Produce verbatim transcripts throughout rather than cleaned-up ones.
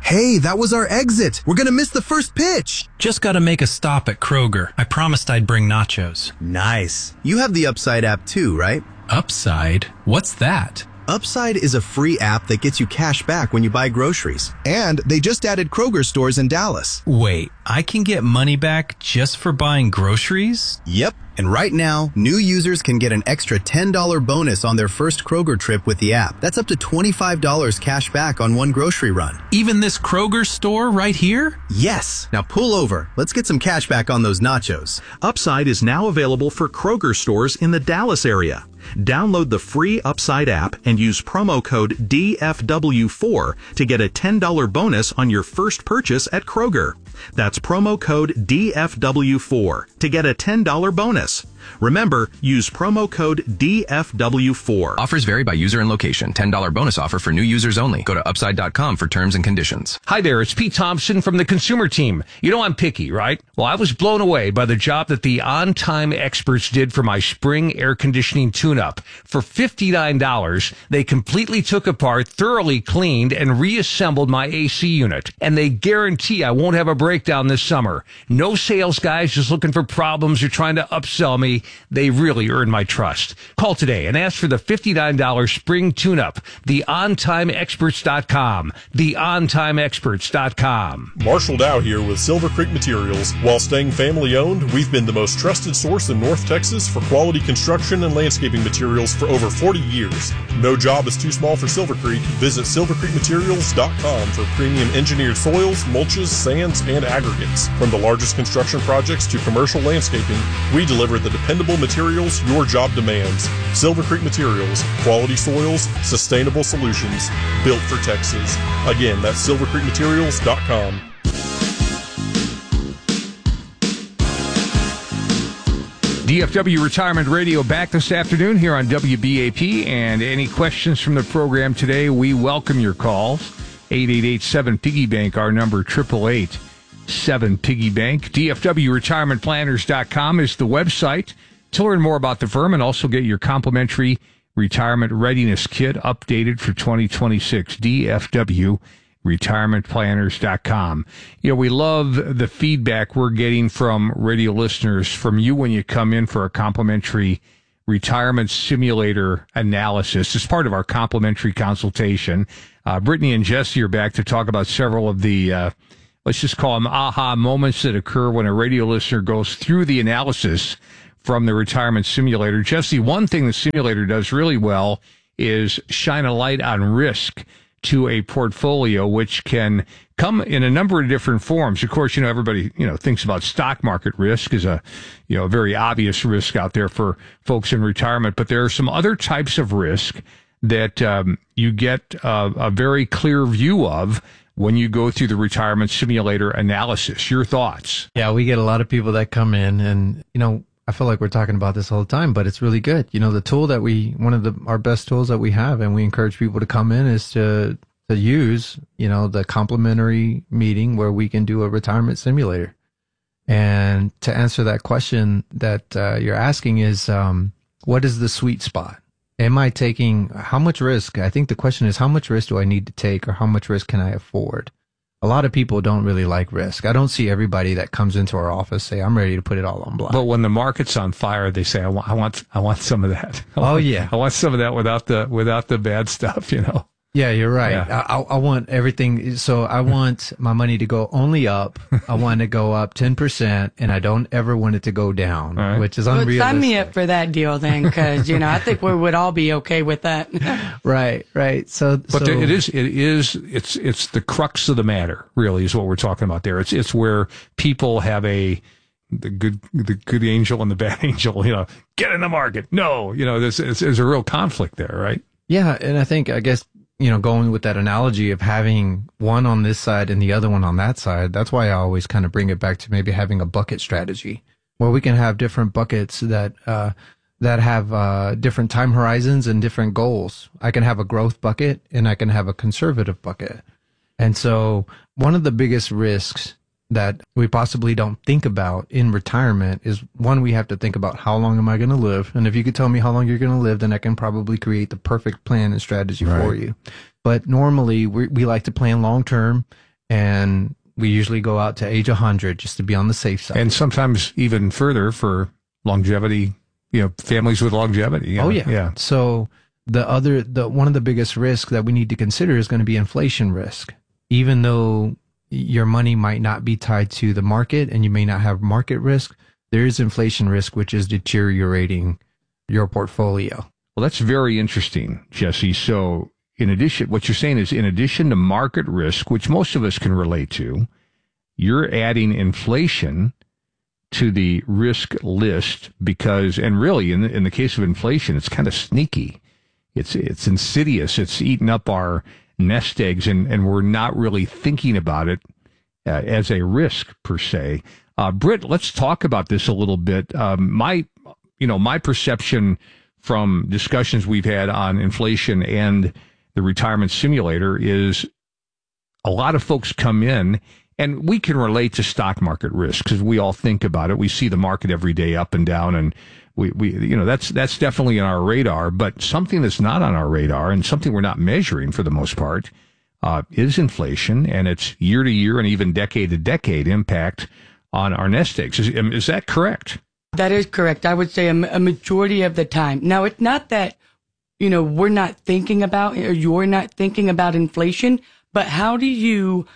Hey, that was our exit. We're gonna miss the first pitch. Just gotta make a stop at Kroger. I promised I'd bring nachos. Nice. You have the Upside app too, right? Upside? What's that? Upside is a free app that gets you cash back when you buy groceries. And they just added Kroger stores in Dallas. Wait, I can get money back just for buying groceries? Yep. And right now, new users can get an extra ten dollars bonus on their first Kroger trip with the app. That's up to twenty-five dollars cash back on one grocery run. Even this Kroger store right here? Yes. Now pull over. Let's get some cash back on those nachos. Upside is now available for Kroger stores in the Dallas area. Download the free Upside app and use promo code D F W four to get a ten dollars bonus on your first purchase at Kroger. That's promo code D F W four to get a ten dollars bonus. Remember, use promo code D F W four. Offers vary by user and location. ten dollars bonus offer for new users only. Go to upside dot com for terms and conditions. Hi there, it's Pete Thompson from the Consumer Team. You know I'm picky, right? Well, I was blown away by the job that the On-Time experts did for my spring air conditioning tune-up. For fifty-nine dollars, they completely took apart, thoroughly cleaned, and reassembled my A C unit. And they guarantee I won't have a breakdown this summer. No sales guys just looking for problems or trying to upsell me. They really earn my trust. Call today and ask for the fifty-nine dollars spring tune-up. the on time experts dot com. the on time experts dot com. Marshall Dow here with Silver Creek Materials. While staying family-owned, we've been the most trusted source in North Texas for quality construction and landscaping materials for over forty years. No job is too small for Silver Creek. Visit silver creek materials dot com for premium engineered soils, mulches, sands, and aggregates. From the largest construction projects to commercial landscaping, we deliver the dependable materials your job demands. Silver Creek Materials, quality soils, sustainable solutions, built for Texas. Again, that's silver creek materials dot com. D F W Retirement Radio back this afternoon here on W B A P, and any questions from the program today, we welcome your calls. eight eight eight seven piggy bank, our number, eight eight eight seven piggy bank. D F W retirement planners dot com is the website to learn more about the firm and also get your complimentary retirement readiness kit updated for twenty twenty-six. D F W retirement planners dot com. You know, we love the feedback we're getting from radio listeners, from you when you come in for a complimentary retirement simulator analysis as part of our complimentary consultation. Uh, Brittany and Jesse are back to talk about several of the, uh, let's just call them aha moments that occur when a radio listener goes through the analysis from the retirement simulator. Jesse, one thing the simulator does really well is shine a light on risk to a portfolio, which can come in a number of different forms. Of course, you know, everybody, you know, thinks about stock market risk as a, you know, very obvious risk out there for folks in retirement, but there are some other types of risk that um, you get uh, a very clear view of when you go through the retirement simulator analysis. Your thoughts? Yeah, we get a lot of people that come in, and, you know, I feel like we're talking about this all the time, but it's really good. You know, the tool that we, one of the, our best tools that we have, and we encourage people to come in, is to, to use, you know, the complimentary meeting where we can do a retirement simulator. And to answer that question that uh, you're asking is, um, what is the sweet spot? Am I taking, how much risk? I think the question is, how much risk do I need to take, or how much risk can I afford? A lot of people don't really like risk. I don't see everybody that comes into our office say, I'm ready to put it all on black. But when the market's on fire, they say, I want, I want, I want some of that. I want, oh yeah. I want some of that without the, without the bad stuff, you know? Yeah, you're right. Yeah. I, I want everything. So I want my money to go only up. I want to go up ten percent, and I don't ever want it to go down, right. Which is unrealistic. Well, sign me up for that deal then, because, you know, I think we would all be okay with that. Right, right. So, but so, there, it is, it is, it's, it's the crux of the matter, really, is what we're talking about there. It's, it's where people have a, the good, the good angel and the bad angel, you know, get in the market. No, you know, there's, there's, there's a real conflict there, right? Yeah. And I think, I guess, you know, going with that analogy of having one on this side and the other one on that side, that's why I always kind of bring it back to maybe having a bucket strategy where we can have different buckets that, uh, that have, uh, different time horizons and different goals. I can have a growth bucket and I can have a conservative bucket. And so one of the biggest risks that we possibly don't think about in retirement is, one, we have to think about how long am I going to live? And if you could tell me how long you're going to live, then I can probably create the perfect plan and strategy right. for you. But normally we, we like to plan long term, And we usually go out to age one hundred just to be on the safe side. And sometimes even further for longevity, you know, families with longevity. You know? Oh, yeah. Yeah. So the other, the one of the biggest risks that we need to consider is going to be inflation risk. Even though your money might not be tied to the market and you may not have market risk, there is inflation risk, which is deteriorating your portfolio. Well, that's very interesting, Jesse. So in addition, what you're saying is in addition to market risk, which most of us can relate to, you're adding inflation to the risk list because, and really in the, in the case of inflation, it's kind of sneaky. It's, it's insidious. It's eating up our nest eggs and, and we're not really thinking about it uh, as a risk per se. Uh, Britt, let's talk about this a little bit. Um, my, you know, my perception from discussions we've had on inflation and the retirement simulator is a lot of folks come in and we can relate to stock market risk because we all think about it. We see the market every day up and down and we, we, you know, that's, that's definitely on our radar, but something that's not on our radar and something we're not measuring for the most part, uh, is inflation and its year to year and even decade to decade impact on our nest eggs. Is, is that correct? That is correct. I would say a, a majority of the time. Now, it's not that, you know, we're not thinking about or you're not thinking about inflation, but how do you,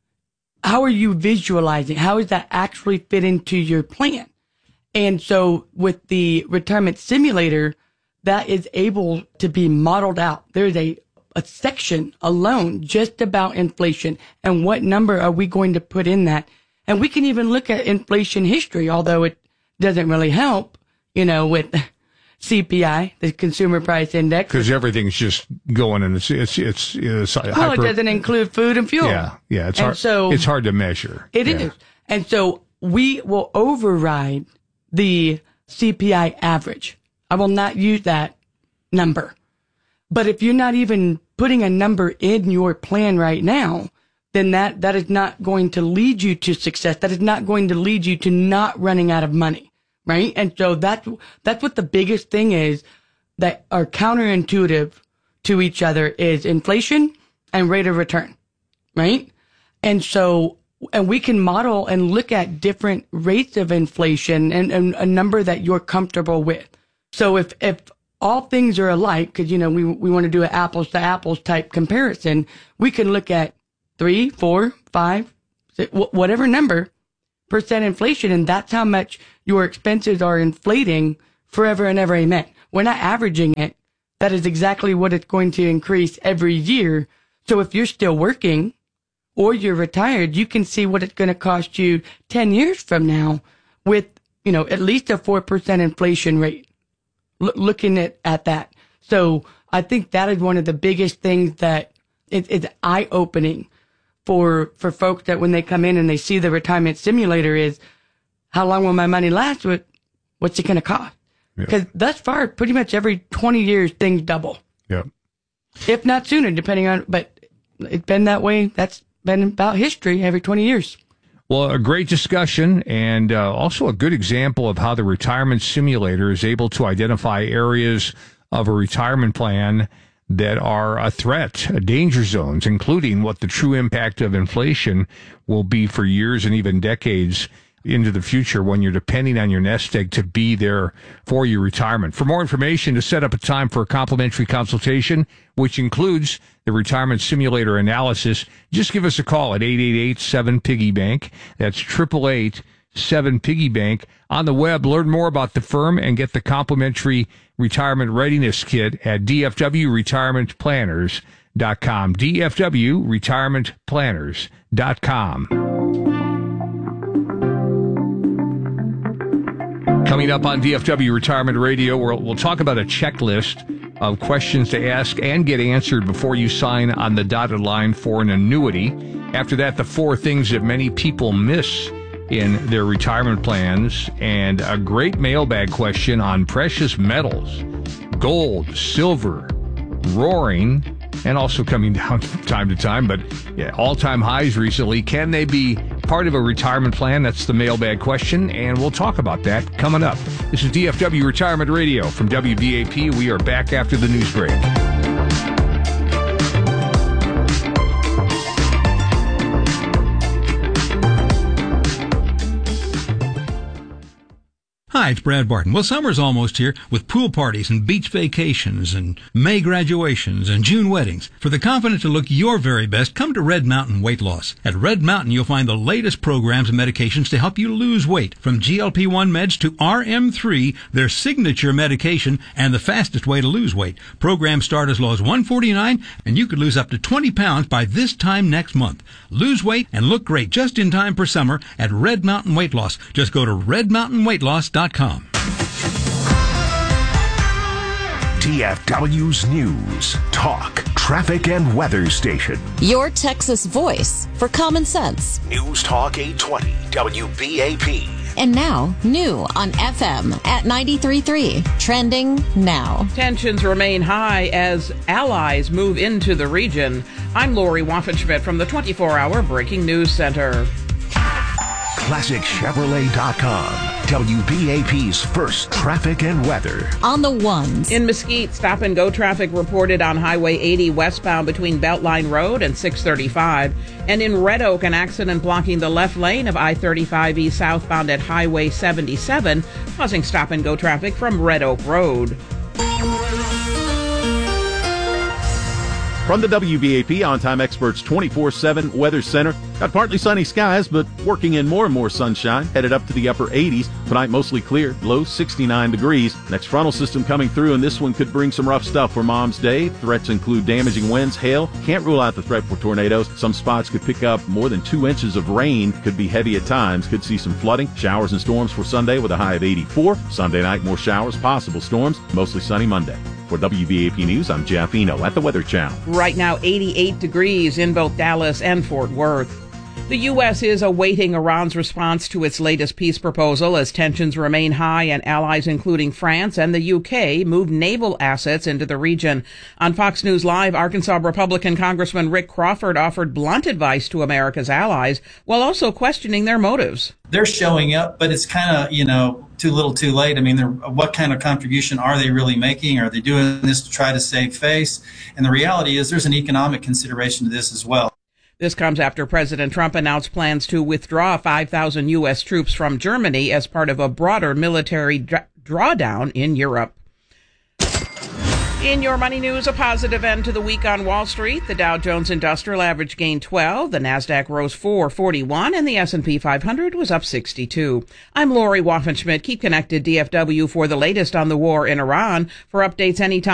how are you visualizing? How does that actually fit into your plan? And so with the retirement simulator, that is able to be modeled out. There's a, a section alone just about inflation and what number are we going to put in that? And we can even look at inflation history, although it doesn't really help, you know, with C P I, the Consumer Price Index. Because everything's just going and it's, it's, it's, it's well, hyper, it doesn't include food and fuel. Yeah. Yeah. It's and hard. So it's hard to measure. It yeah. is. And so we will override the C P I average. I will not use that number. But if you're not even putting a number in your plan right now, then that, that is not going to lead you to success. That is not going to lead you to not running out of money, right? And so that's, that's what the biggest thing is that are counterintuitive to each other is inflation and rate of return, right? And so, and we can model and look at different rates of inflation and, and a number that you're comfortable with. So if, if all things are alike, because, you know, we, we want to do an apples to apples type comparison, we can look at three, four, five, six, whatever number percent inflation. And that's how much your expenses are inflating forever and ever. Amen. We're not averaging it. That is exactly what it's going to increase every year. So if you're still working or you're retired, you can see what it's going to cost you ten years from now with, you know, at least a four percent inflation rate. L- looking at, at that. So I think that is one of the biggest things that it, it's eye opening for, for folks that when they come in and they see the retirement simulator is how long will my money last with what's it going to cost? Because yeah. thus far, pretty much every twenty years, things double. Yeah. If not sooner, depending on, but it's been that way. That's been about history every twenty years. Well, a great discussion and uh, also a good example of how the retirement simulator is able to identify areas of a retirement plan that are a threat, danger zones, including what the true impact of inflation will be for years and even decades into the future when you're depending on your nest egg to be there for your retirement. For more information, to set up a time for a complimentary consultation, which includes the retirement simulator analysis, just give us a call at eight eight eight, seven, piggy bank. That's eight eight eight, seven, piggy bank. On the web, learn more about the firm and get the complimentary retirement readiness kit at d f w retirement planners dot com. d f w retirement planners dot com. Coming up on D F W Retirement Radio, we'll, we'll talk about a checklist of questions to ask and get answered before you sign on the dotted line for an annuity. After that, the four things that many people miss in their retirement plans, and a great mailbag question on precious metals, gold, silver, roaring, and also coming down from time to time, but yeah, all-time highs recently. Can they be part of a retirement plan? That's the mailbag question, and we'll talk about that coming up. This is D F W Retirement Radio from W B A P. We are back after the news break. Hi, it's Brad Barton. Well, summer's almost here with pool parties and beach vacations and May graduations and June weddings. For the confident to look your very best, come to Red Mountain Weight Loss. At Red Mountain, you'll find the latest programs and medications to help you lose weight. From G L P one meds to R M three, their signature medication and the fastest way to lose weight. Programs start as low as one hundred forty-nine dollars, and you could lose up to twenty pounds by this time next month. Lose weight and look great just in time for summer at Red Mountain Weight Loss. Just go to red mountain weight loss dot com. D F W's News, Talk, Traffic, and Weather Station. Your Texas voice for common sense. News Talk eight twenty, W B A P. And now, new on F M at ninety-three point three. Trending now. Tensions remain high as allies move into the region. I'm Lori Waffenschmidt from the twenty-four hour Breaking News Center. Classic Chevrolet dot com, W B A P's first traffic and weather. On the ones. In Mesquite, stop-and-go traffic reported on Highway eighty westbound between Beltline Road and six thirty-five. And in Red Oak, an accident blocking the left lane of I thirty-five E southbound at Highway seventy-seven, causing stop-and-go traffic from Red Oak Road. From the W B A P On-Time Experts twenty-four seven Weather Center, got partly sunny skies, but working in more and more sunshine, headed up to the upper eighties. Tonight, mostly clear, low sixty-nine degrees. Next frontal system coming through, and this one could bring some rough stuff for Mom's Day. Threats include damaging winds, hail. Can't rule out the threat for tornadoes. Some spots could pick up more than two inches of rain. Could be heavy at times. Could see some flooding. Showers and storms for Sunday with a high of eighty-four. Sunday night, more showers, possible storms. Mostly sunny Monday. For W B A P News, I'm Jeff Eno at the Weather Channel. Right now, eighty-eight degrees in both Dallas and Fort Worth. The U S is awaiting Iran's response to its latest peace proposal as tensions remain high and allies including France and the U K move naval assets into the region. On Fox News Live, Arkansas Republican Congressman Rick Crawford offered blunt advice to America's allies while also questioning their motives. They're showing up, but it's kind of, you know, too little too late. I mean, what kind of contribution are they really making? Are they doing this to try to save face? And the reality is there's an economic consideration to this as well. This comes after President Trump announced plans to withdraw five thousand U S troops from Germany as part of a broader military dra- drawdown in Europe. In your money news, a positive end to the week on Wall Street. The Dow Jones Industrial Average gained twelve, the Nasdaq rose four forty-one, and the S and P five hundred was up sixty-two. I'm Lori Waffenschmidt. Keep connected, D F W, for the latest on the war in Iran. For updates anytime.